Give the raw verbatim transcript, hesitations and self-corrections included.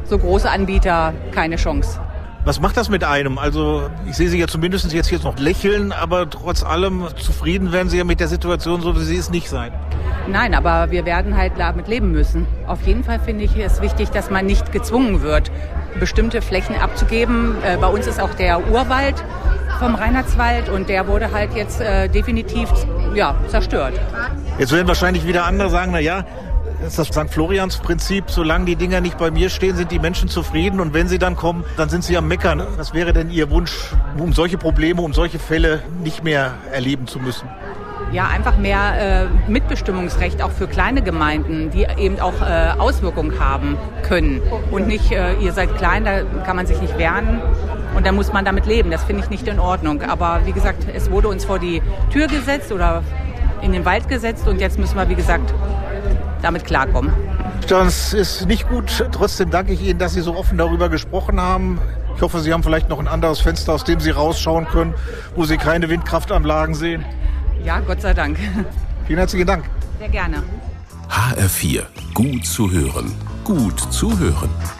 so große Anbieter keine Chance. Was macht das mit einem? Also ich sehe Sie ja zumindest jetzt hier noch lächeln, aber trotz allem zufrieden werden Sie ja mit der Situation, so wie sie ist, nicht sein. Nein, aber wir werden halt damit leben müssen. Auf jeden Fall finde ich es wichtig, dass man nicht gezwungen wird, bestimmte Flächen abzugeben. Äh, bei uns ist auch der Urwald vom Reinhardswald und der wurde halt jetzt äh, definitiv ja, zerstört. Jetzt werden wahrscheinlich wieder andere sagen, na ja, das ist das Sankt Florians-Prinzip, solange die Dinger nicht bei mir stehen, sind die Menschen zufrieden und wenn sie dann kommen, dann sind sie am Meckern. Was wäre denn Ihr Wunsch, um solche Probleme, um solche Fälle nicht mehr erleben zu müssen? Ja, einfach mehr äh, Mitbestimmungsrecht auch für kleine Gemeinden, die eben auch äh, Auswirkungen haben können. Und nicht, äh, ihr seid klein, da kann man sich nicht wehren und da muss man damit leben. Das finde ich nicht in Ordnung. Aber wie gesagt, es wurde uns vor die Tür gesetzt oder in den Wald gesetzt und jetzt müssen wir, wie gesagt, damit klarkommen. Das ist nicht gut. Trotzdem danke ich Ihnen, dass Sie so offen darüber gesprochen haben. Ich hoffe, Sie haben vielleicht noch ein anderes Fenster, aus dem Sie rausschauen können, wo Sie keine Windkraftanlagen sehen. Ja, Gott sei Dank. Vielen herzlichen Dank. Sehr gerne. H R vier. Gut zu hören. Gut zu hören.